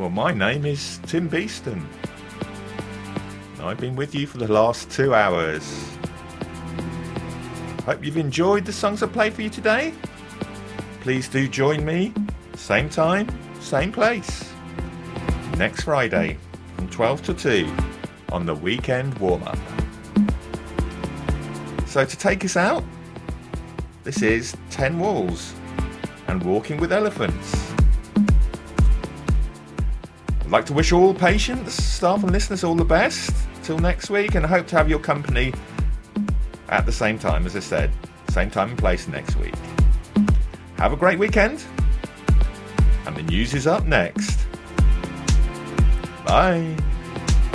Well, my name is Tim Beeston. I've been with you for the last 2 hours. Hope you've enjoyed the songs I played for you today. Please do join me, same time, same place, next Friday from 12 to 2 on the weekend warm-up. So to take us out, this is 10 Walls and Walking with Elephants. I'd like to wish all patients, staff and listeners all the best till next week, and I hope to have your company at the same time, as I said, same time and place next week. Have a great weekend, and the news is up next. Bye.